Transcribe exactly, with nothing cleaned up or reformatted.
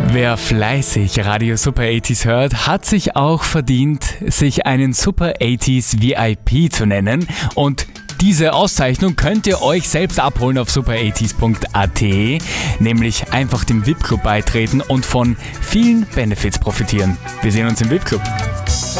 Wer fleißig Radio Super achtziger hört, hat sich auch verdient, sich einen Super achtziger V I P zu nennen. Und diese Auszeichnung könnt ihr euch selbst abholen auf super achtziger punkt a t, nämlich einfach dem V I P-Club beitreten und von vielen Benefits profitieren. Wir sehen uns im V I P-Club.